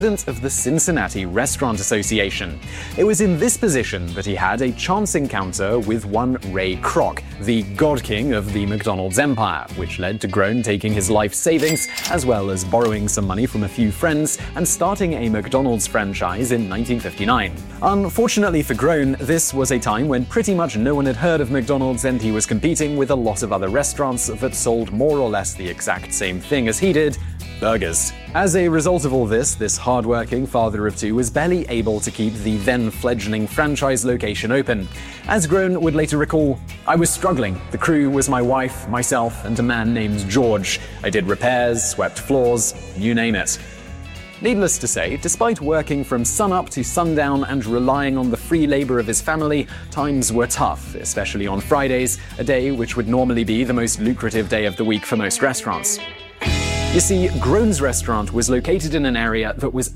president of the Cincinnati Restaurant Association. It was in this position that he had a chance encounter with one Ray Kroc, the god king of the McDonald's empire, which led to Groen taking his life savings, as well as borrowing some money from a few friends, and starting a McDonald's franchise in 1959. Unfortunately for Groen, this was a time when pretty much no one had heard of McDonald's, and he was competing with a lot of other restaurants that sold more or less the exact same thing as he did: burgers. As a result of all this hardworking father of two was barely able to keep the then-fledgling franchise location open. As Groen would later recall, "I was struggling. The crew was my wife, myself, and a man named George. I did repairs, swept floors, you name it." Needless to say, despite working from sunup to sundown and relying on the free labor of his family, times were tough, especially on Fridays, a day which would normally be the most lucrative day of the week for most restaurants. You see, Groen's restaurant was located in an area that was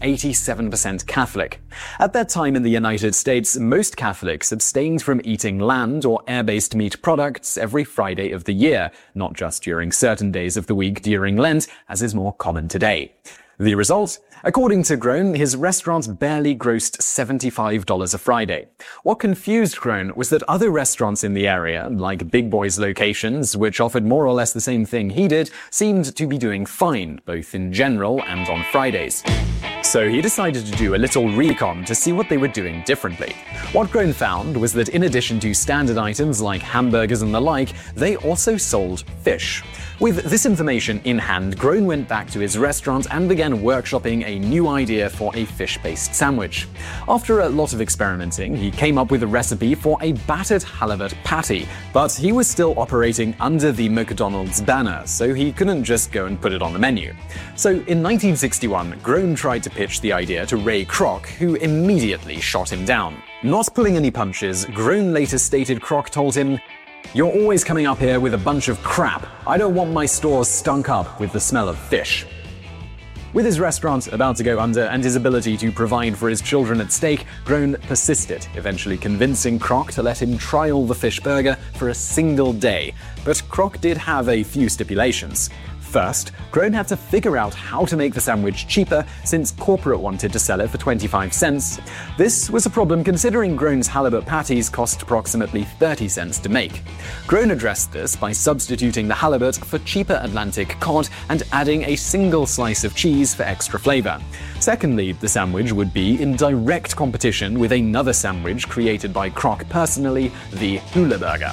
87% Catholic. At that time in the United States, most Catholics abstained from eating land or air-based meat products every Friday of the year, not just during certain days of the week during Lent, as is more common today. The result? According to Groen, his restaurant barely grossed $75 a Friday. What confused Groen was that other restaurants in the area, like Big Boy's locations, which offered more or less the same thing he did, seemed to be doing fine, both in general and on Fridays. So he decided to do a little recon to see what they were doing differently. What Groen found was that in addition to standard items like hamburgers and the like, they also sold fish. With this information in hand, Groen went back to his restaurant and began workshopping a new idea for a fish-based sandwich. After a lot of experimenting, he came up with a recipe for a battered halibut patty, but he was still operating under the McDonald's banner, so he couldn't just go and put it on the menu. So in 1961, Groen tried to pitch the idea to Ray Kroc, who immediately shot him down. Not pulling any punches, Groen later stated Kroc told him, "You're always coming up here with a bunch of crap. I don't want my stores stunk up with the smell of fish." With his restaurant about to go under and his ability to provide for his children at stake, Groen persisted, eventually convincing Kroc to let him trial the fish burger for a single day. But Kroc did have a few stipulations. First, Groen had to figure out how to make the sandwich cheaper, since corporate wanted to sell it for 25 cents. This was a problem considering Groen's halibut patties cost approximately 30 cents to make. Groen addressed this by substituting the halibut for cheaper Atlantic cod and adding a single slice of cheese for extra flavor. Secondly, the sandwich would be in direct competition with another sandwich created by Kroc personally, the Hula Burger.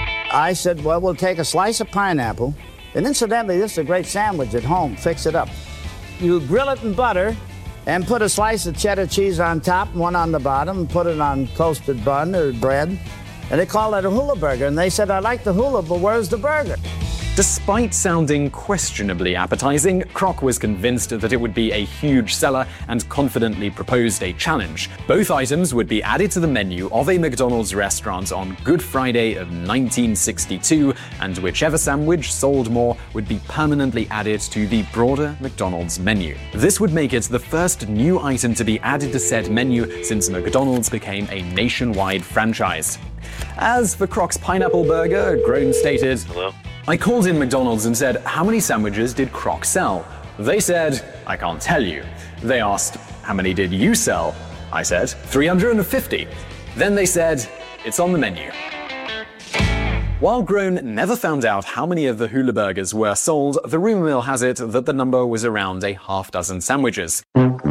I said, well, we'll take a slice of pineapple. And incidentally, this is a great sandwich at home. Fix it up. You grill it in butter and put a slice of cheddar cheese on top, one on the bottom, put it on toasted bun or bread. And they call it a hula burger. And they said, I like the hula, but where's the burger? Despite sounding questionably appetizing, Kroc was convinced that it would be a huge seller and confidently proposed a challenge. Both items would be added to the menu of a McDonald's restaurant on Good Friday of 1962, and whichever sandwich sold more would be permanently added to the broader McDonald's menu. This would make it the first new item to be added to said menu since McDonald's became a nationwide franchise. As for Kroc's pineapple burger, Groen stated, "Hello? I called in McDonald's and said, how many sandwiches did Kroc sell? They said, I can't tell you. They asked, how many did you sell? I said, 350. Then they said, it's on the menu." While Groen never found out how many of the Hula Burgers were sold, the rumor mill has it that the number was around a half dozen sandwiches.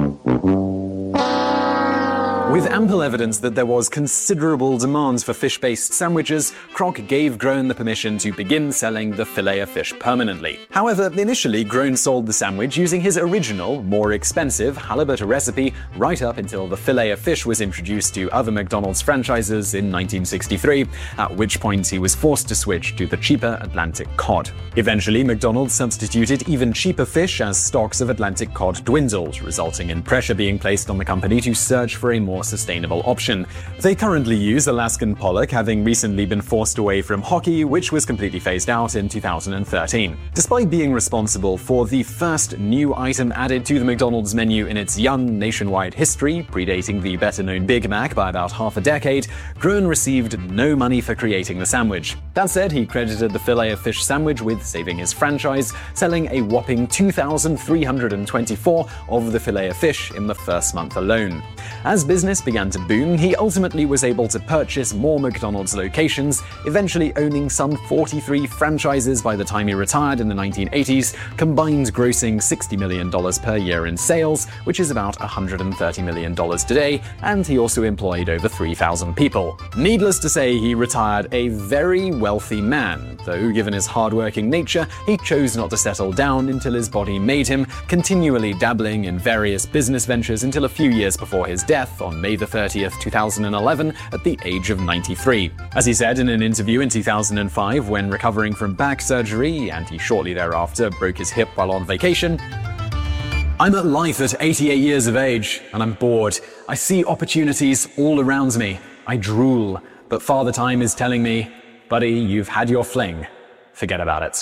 With ample evidence that there was considerable demand for fish-based sandwiches, Kroc gave Groen the permission to begin selling the Filet-O-Fish permanently. However, initially Groen sold the sandwich using his original, more expensive halibut recipe right up until the Filet-O-Fish was introduced to other McDonald's franchises in 1963, at which point he was forced to switch to the cheaper Atlantic cod. Eventually, McDonald's substituted even cheaper fish as stocks of Atlantic cod dwindled, resulting in pressure being placed on the company to search for a more sustainable option. They currently use Alaskan pollock, having recently been forced away from hockey, which was completely phased out in 2013. Despite being responsible for the first new item added to the McDonald's menu in its young nationwide history, predating the better-known Big Mac by about half a decade, Groen received no money for creating the sandwich. That said, he credited the Filet-O-Fish sandwich with saving his franchise, selling a whopping 2,324 of the Filet-O-Fish in the first month alone. As business began to boom, he ultimately was able to purchase more McDonald's locations, eventually owning some 43 franchises by the time he retired in the 1980s, combined grossing $60 million per year in sales, which is about $130 million today, and he also employed over 3,000 people. Needless to say, he retired a very wealthy man, though given his hardworking nature, he chose not to settle down until his body made him, continually dabbling in various business ventures until a few years before his death on May 30th, 2011, at the age of 93. As he said in an interview in 2005 when recovering from back surgery, and he shortly thereafter broke his hip while on vacation, "I'm at life at 88 years of age, and I'm bored. I see opportunities all around me. I drool, but Father Time is telling me, buddy, you've had your fling. Forget about it."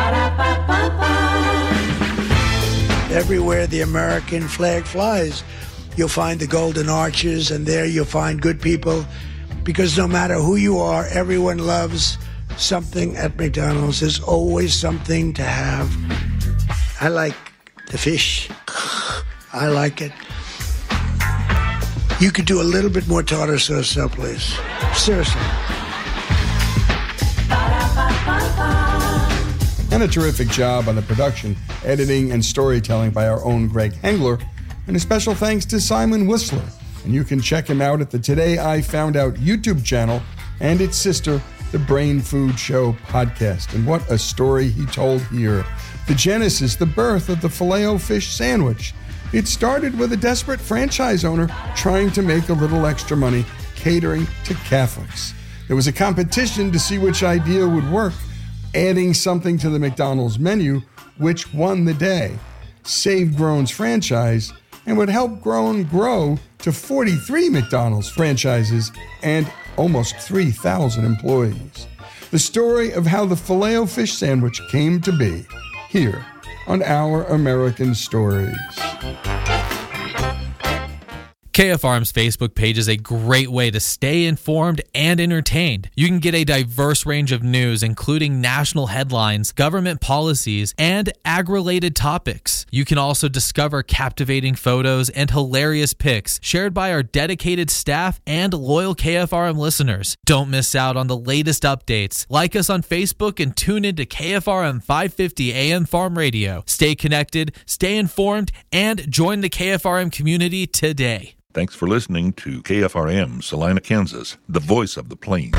Everywhere the American flag flies, you'll find the golden arches, and there you'll find good people, because no matter who you are, everyone loves something at McDonald's. There's always something to have. I like the fish. I like it. You could do a little bit more tartar sauce, though, please. Seriously. And a terrific job on the production, editing, and storytelling by our own Greg Hengler. And a special thanks to Simon Whistler. And you can check him out at the Today I Found Out YouTube channel and its sister, the Brain Food Show podcast. And what a story he told here. The genesis, the birth of the Filet-O-Fish sandwich. It started with a desperate franchise owner trying to make a little extra money catering to Catholics. There was a competition to see which idea would work, adding something to the McDonald's menu, which won the day, saved Groen's franchise, and would help Groen grow to 43 McDonald's franchises and almost 3,000 employees. The story of how the Filet-O-Fish sandwich came to be, here on Our American Stories. KFRM's Facebook page is a great way to stay informed and entertained. You can get a diverse range of news, including national headlines, government policies, and ag-related topics. You can also discover captivating photos and hilarious pics shared by our dedicated staff and loyal KFRM listeners. Don't miss out on the latest updates. Like us on Facebook and tune in to KFRM 550 AM Farm Radio. Stay connected, stay informed, and join the KFRM community today. Thanks for listening to KFRM, Salina, Kansas, the voice of the Plains.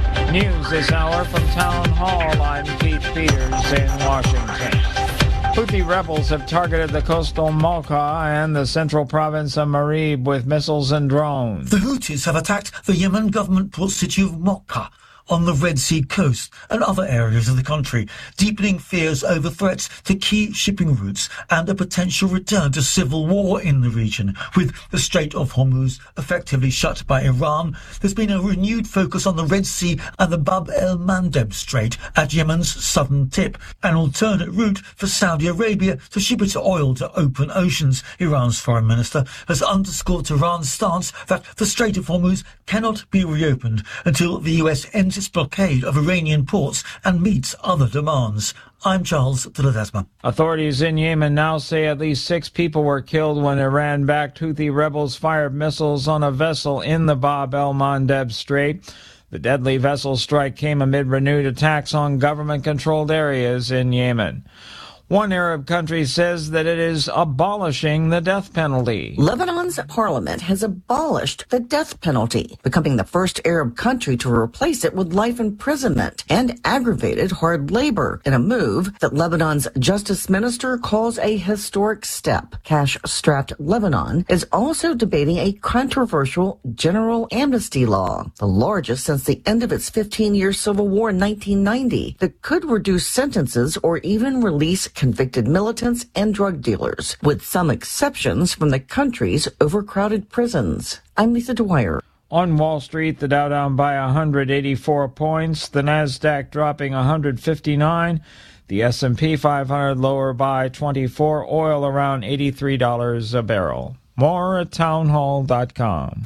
News this hour from Town Hall. I'm Keith Peters in Washington. Houthi rebels have targeted the coastal Mocha and the central province of Marib with missiles and drones. The Houthis have attacked the Yemen government port city of Mocha on the Red Sea coast and other areas of the country, deepening fears over threats to key shipping routes and a potential return to civil war in the region. With the Strait of Hormuz effectively shut by Iran, there's been a renewed focus on the Red Sea and the Bab el-Mandeb Strait at Yemen's southern tip, an alternate route for Saudi Arabia to ship its oil to open oceans. Iran's foreign minister has underscored Iran's stance that the Strait of Hormuz cannot be reopened until the US ends its blockade of Iranian ports and meets other demands. I'm Charles de Ledesma. Authorities in Yemen now say at least 6 people were killed when Iran-backed Houthi rebels fired missiles on a vessel in the Bab el-Mandeb Strait. The deadly vessel strike came amid renewed attacks on government-controlled areas in Yemen. One Arab country says that it is abolishing the death penalty. Lebanon's parliament has abolished the death penalty, becoming the first Arab country to replace it with life imprisonment and aggravated hard labor, in a move that Lebanon's justice minister calls a historic step. Cash-strapped Lebanon is also debating a controversial general amnesty law, the largest since the end of its 15-year civil war in 1990, that could reduce sentences or even release convicted militants, and drug dealers, with some exceptions from the country's overcrowded prisons. I'm Lisa Dwyer. On Wall Street, the Dow down by 184 points, the Nasdaq dropping 159, the S&P 500 lower by 24, oil around $83 a barrel. More at townhall.com.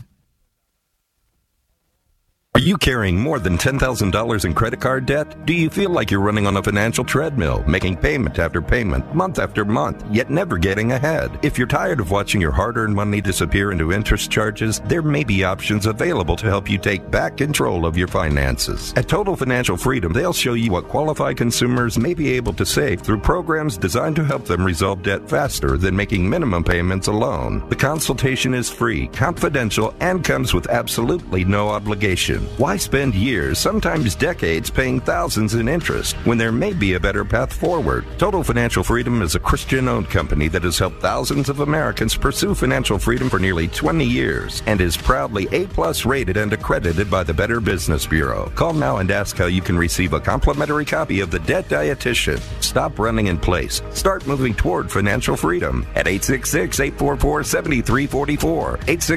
Are you carrying more than $10,000 in credit card debt? Do you feel like you're running on a financial treadmill, making payment after payment, month after month, yet never getting ahead? If you're tired of watching your hard-earned money disappear into interest charges, there may be options available to help you take back control of your finances. At Total Financial Freedom, they'll show you what qualified consumers may be able to save through programs designed to help them resolve debt faster than making minimum payments alone. The consultation is free, confidential, and comes with absolutely no obligation. Why spend years, sometimes decades, paying thousands in interest when there may be a better path forward? Total Financial Freedom is a Christian-owned company that has helped thousands of Americans pursue financial freedom for nearly 20 years and is proudly A+ rated and accredited by the Better Business Bureau. Call now and ask how you can receive a complimentary copy of The Debt Dietitian. Stop running in place. Start moving toward financial freedom at 866-844-7344.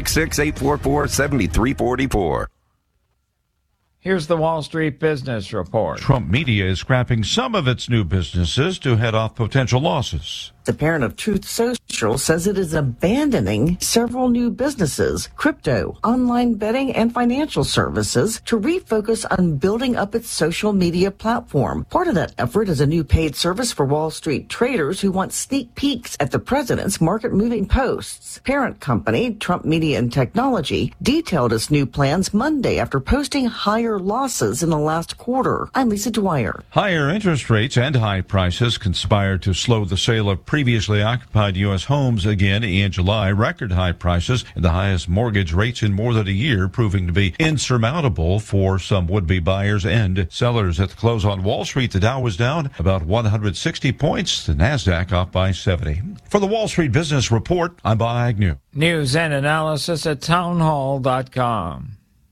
866-844-7344. Here's the Wall Street Business Report. Trump Media is scrapping some of its new businesses to head off potential losses. The parent of Truth Social says it is abandoning several new businesses, crypto, online betting, and financial services to refocus on building up its social media platform. Part of that effort is a new paid service for Wall Street traders who want sneak peeks at the president's market-moving posts. Parent company, Trump Media and Technology, detailed its new plans Monday after posting higher losses in the last quarter. I'm Lisa Dwyer. Higher interest rates and high prices conspired to slow the sale of previously occupied U.S. homes again in July. Record high prices and the highest mortgage rates in more than a year, proving to be insurmountable for some would-be buyers and sellers. At the close on Wall Street, the Dow was down about 160 points, the Nasdaq off by 70. For the Wall Street Business Report, I'm Bob Agnew. News and analysis at townhall.com.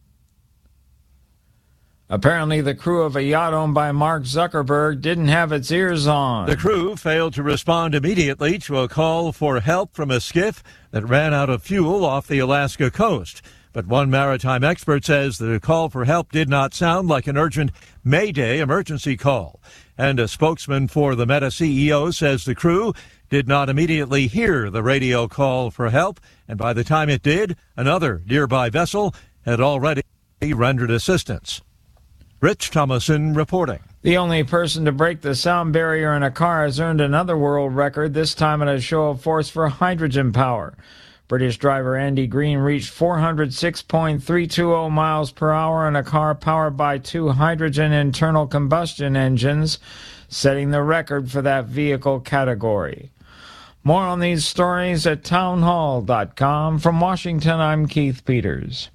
Apparently, the crew of a yacht owned by Mark Zuckerberg didn't have its ears on. The crew failed to respond immediately to a call for help from a skiff that ran out of fuel off the Alaska coast. But one maritime expert says the call for help did not sound like an urgent Mayday emergency call. And a spokesman for the Meta CEO says the crew did not immediately hear the radio call for help, and by the time it did, another nearby vessel had already rendered assistance. Rich Thomason reporting. The only person to break the sound barrier in a car has earned another world record, this time at a show of force for hydrogen power. British driver Andy Green reached 406.320 miles per hour in a car powered by two hydrogen internal combustion engines, setting the record for that vehicle category. More on these stories at townhall.com. From Washington, I'm Keith Peters.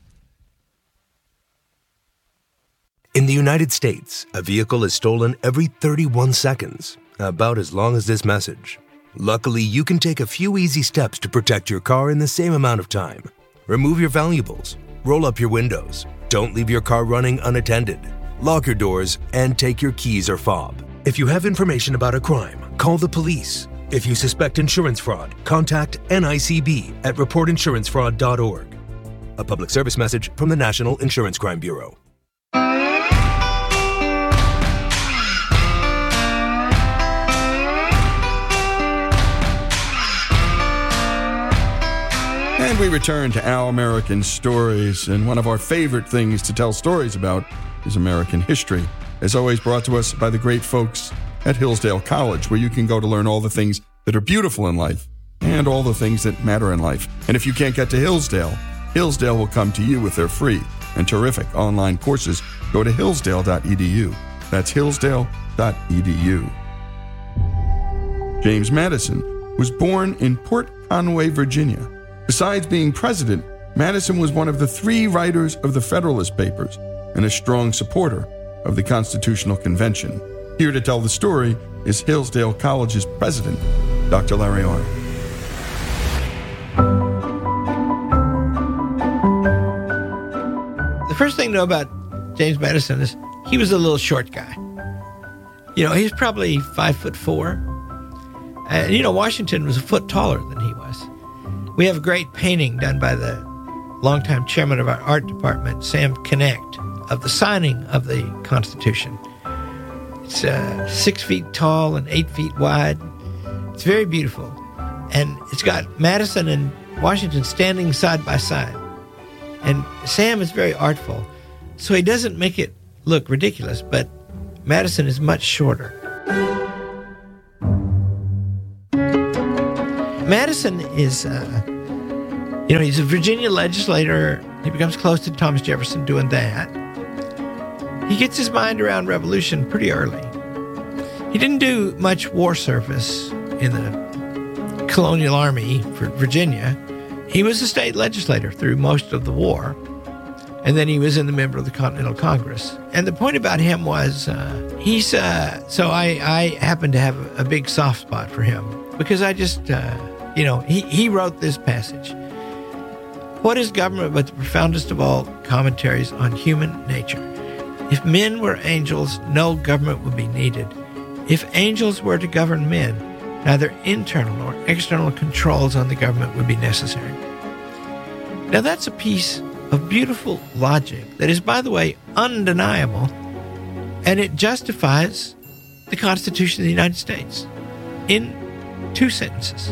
In the United States, a vehicle is stolen every 31 seconds, about as long as this message. Luckily, you can take a few easy steps to protect your car in the same amount of time. Remove your valuables, roll up your windows, don't leave your car running unattended, lock your doors, and take your keys or fob. If you have information about a crime, call the police. If you suspect insurance fraud, contact NICB at reportinsurancefraud.org. A public service message from the National Insurance Crime Bureau. And we return to Our American Stories, and one of our favorite things to tell stories about is American history. As always, brought to us by the great folks at Hillsdale College, where you can go to learn all the things that are beautiful in life and all the things that matter in life. And if you can't get to Hillsdale, Hillsdale will come to you with their free and terrific online courses. Go to hillsdale.edu. That's hillsdale.edu. James Madison was born in Port Conway, Virginia. Besides being president, Madison was one of the three writers of the Federalist Papers and a strong supporter of the Constitutional Convention. Here to tell the story is Hillsdale College's president, Dr. Larry Arnn. The first thing to know about James Madison is he was a little short guy. You know, he's probably 5'4", Washington was a foot taller than he was. We have a great painting done by the longtime chairman of our art department, Sam Connect, of the signing of the Constitution. It's 6 feet tall and 8 feet wide. It's very beautiful. And it's got Madison and Washington standing side by side. And Sam is very artful, so he doesn't make it look ridiculous, but Madison is much shorter. Madison is, he's a Virginia legislator. He becomes close to Thomas Jefferson doing that. He gets his mind around revolution pretty early. He didn't do much war service in the colonial army for Virginia. He was a state legislator through most of the war, and then he was a member of the Continental Congress. And the point about him was I happen to have a big soft spot for him because I just, he wrote this passage. What is government but the profoundest of all commentaries on human nature? If men were angels, no government would be needed. If angels were to govern men, neither internal nor external controls on the government would be necessary. Now that's a piece of beautiful logic that is, by the way, undeniable, and it justifies the Constitution of the United States in 2 sentences.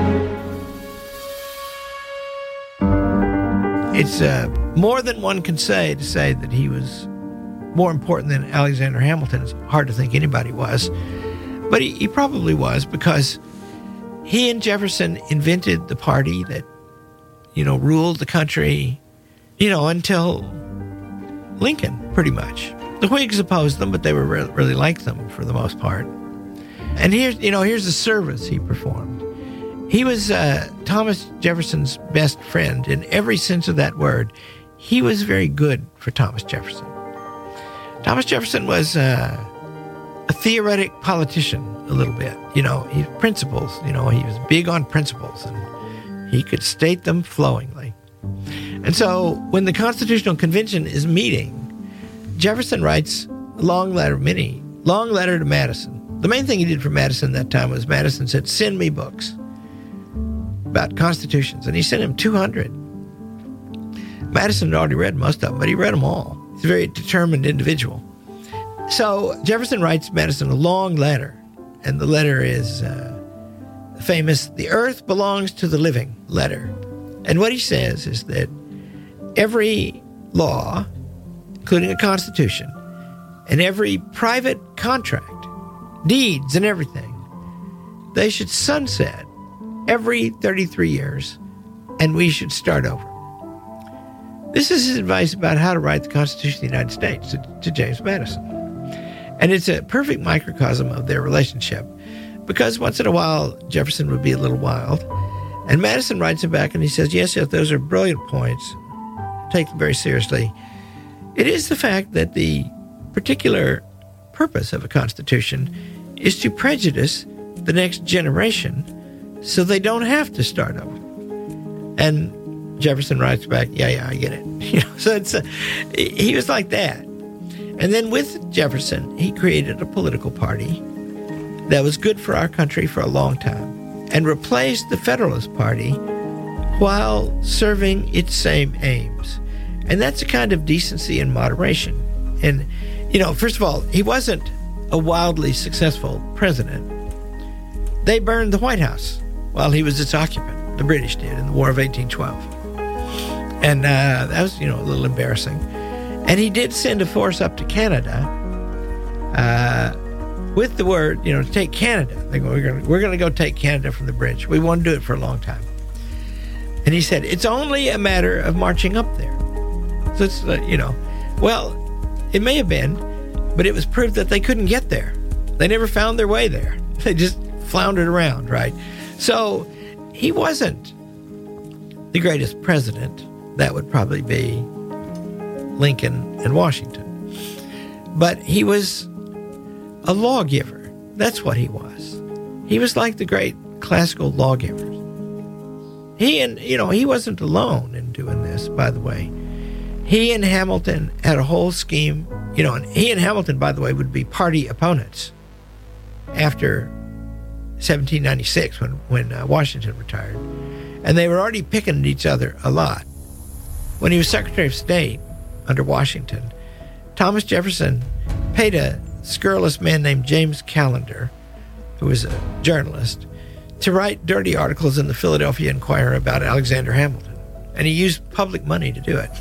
It's more than one can say to say that he was more important than Alexander Hamilton. It's hard to think anybody was. But he probably was, because he and Jefferson invented the party that, ruled the country, until Lincoln, pretty much. The Whigs opposed them, but they were really like them for the most part. And here's the service he performed. He was Thomas Jefferson's best friend in every sense of that word. He was very good for Thomas Jefferson. Thomas Jefferson was a theoretic politician a little bit. His principles, he was big on principles, and he could state them flowingly. And so when the Constitutional Convention is meeting, Jefferson writes a long letter to Madison. The main thing he did for Madison that time was Madison said, send me books about constitutions, and he sent him 200. Madison had already read most of them, but he read them all. He's a very determined individual. So Jefferson writes Madison a long letter, and the letter is famous, "The earth belongs to the living" letter. And what he says is that every law, including a constitution, and every private contract, deeds and everything, they should sunset every 33 years, and we should start over. This is his advice about how to write the Constitution of the United States to James Madison. And it's a perfect microcosm of their relationship, because once in a while, Jefferson would be a little wild, and Madison writes him back and he says, yes, those are brilliant points. Take them very seriously. It is the fact that the particular purpose of a constitution is to prejudice the next generation so they don't have to start over. And Jefferson writes back, yeah, I get it. So he was like that. And then with Jefferson, he created a political party that was good for our country for a long time and replaced the Federalist Party while serving its same aims. And that's a kind of decency and moderation. And, first of all, he wasn't a wildly successful president. They burned the White House while he was its occupant. The British did in the War of 1812. And that was, a little embarrassing. And he did send a force up to Canada with the word, to take Canada. They go, we're going to go take Canada from the bridge. We want to do it for a long time. And he said, it's only a matter of marching up there. So it's, well, it may have been, but it was proof that they couldn't get there. They never found their way there. They just floundered around, right? So he wasn't the greatest president. That would probably be Lincoln and Washington. But he was a lawgiver. That's what he was. He was like the great classical lawgivers. He wasn't alone in doing this, by the way. He and Hamilton had a whole scheme, and he and Hamilton, by the way, would be party opponents after 1796 when Washington retired. And they were already picking at each other a lot. When he was Secretary of State under Washington, Thomas Jefferson paid a scurrilous man named James Callender, who was a journalist, to write dirty articles in the Philadelphia Inquirer about Alexander Hamilton. And he used public money to do it.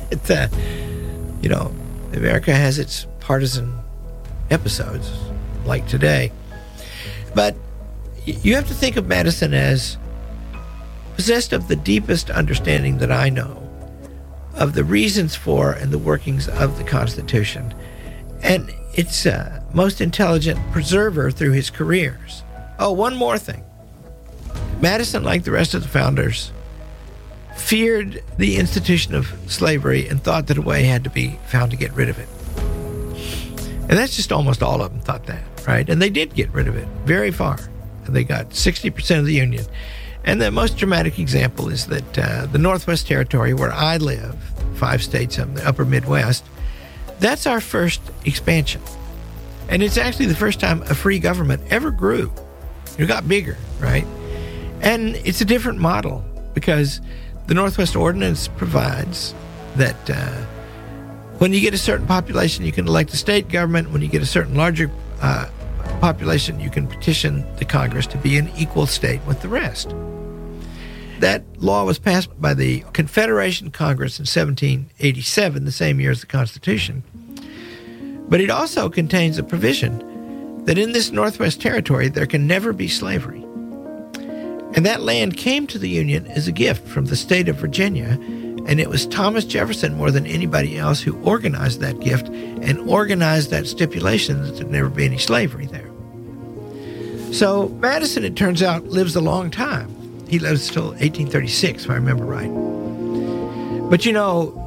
America has its partisan episodes, like today. But you have to think of Madison as possessed of the deepest understanding that I know of the reasons for and the workings of the Constitution, and its most intelligent preserver through his careers. Oh, one more thing. Madison, like the rest of the founders, feared the institution of slavery and thought that a way had to be found to get rid of it. And that's just almost all of them thought that, right? And they did get rid of it very far. And they got 60% of the Union. And the most dramatic example is that the Northwest Territory, where I live, 5 states in the upper Midwest, that's our first expansion. And it's actually the first time a free government ever grew. It got bigger, right? And it's a different model because the Northwest Ordinance provides that when you get a certain population, you can elect a state government. When you get a certain larger population, you can petition the Congress to be an equal state with the rest. That law was passed by the Confederation Congress in 1787, the same year as the Constitution. But it also contains a provision that in this Northwest Territory, there can never be slavery. And that land came to the Union as a gift from the state of Virginia, and it was Thomas Jefferson more than anybody else who organized that gift and organized that stipulation that there'd never be any slavery there. So Madison, it turns out, lives a long time. He lives till 1836, if I remember right. But in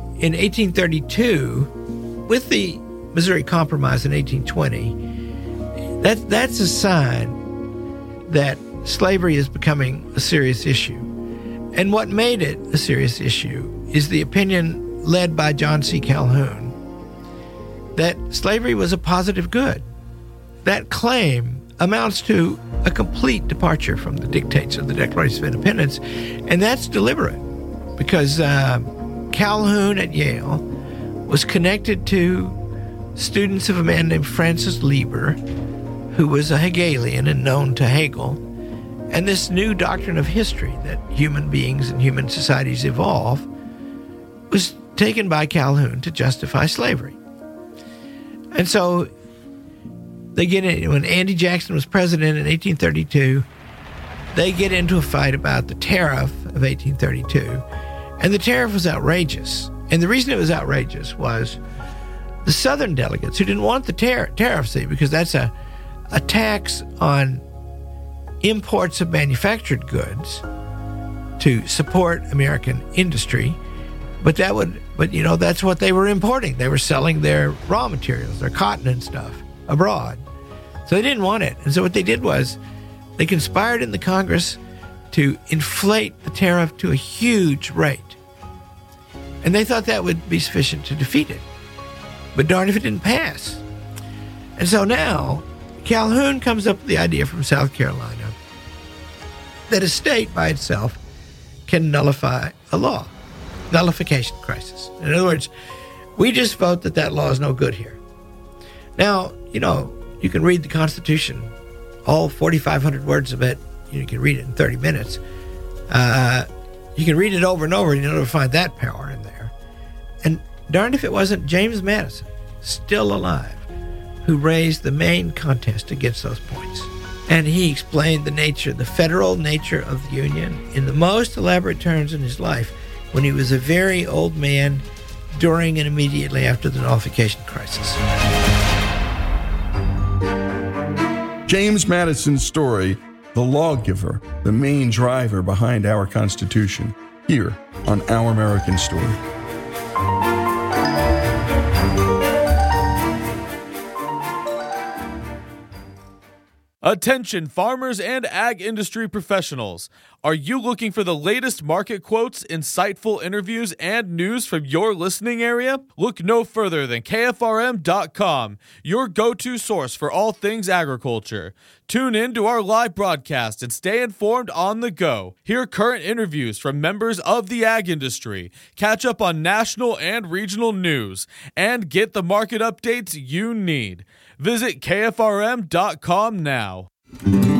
1832, with the Missouri Compromise in 1820, that's a sign that slavery is becoming a serious issue. And what made it a serious issue is the opinion led by John C. Calhoun that slavery was a positive good. That claim amounts to a complete departure from the dictates of the Declaration of Independence, and that's deliberate because Calhoun at Yale was connected to students of a man named Francis Lieber, who was a Hegelian and known to Hegel, and this new doctrine of history that human beings and human societies evolve was taken by Calhoun to justify slavery. And so they get in, when Andy Jackson was president in 1832, they get into a fight about the tariff of 1832. And the tariff was outrageous. And the reason it was outrageous was the Southern delegates who didn't want the tariff, see, because that's a tax on imports of manufactured goods to support American industry. But that's what they were importing. They were selling their raw materials, their cotton and stuff, abroad. So they didn't want it. And so what they did was they conspired in the Congress to inflate the tariff to a huge rate. And they thought that would be sufficient to defeat it. But darn if it didn't pass. And so now Calhoun comes up with the idea from South Carolina that a state by itself can nullify a law. Nullification crisis. In other words, we just vote that law is no good here. Now, you can read the Constitution, all 4,500 words of it. You can read it in 30 minutes. You can read it over and over, and you'll never find that power in there. And darned if it wasn't James Madison, still alive, who raised the main contest against those points. And he explained the federal nature of the Union in the most elaborate terms in his life when he was a very old man during and immediately after the nullification crisis. James Madison's story, the lawgiver, the main driver behind our Constitution, here on Our American Story. Attention farmers and ag industry professionals. Are you looking for the latest market quotes, insightful interviews, and news from your listening area? Look no further than KFRM.com, your go-to source for all things agriculture. Tune in to our live broadcast and stay informed on the go. Hear current interviews from members of the ag industry, catch up on national and regional news, and get the market updates you need. Visit KFRM.com now.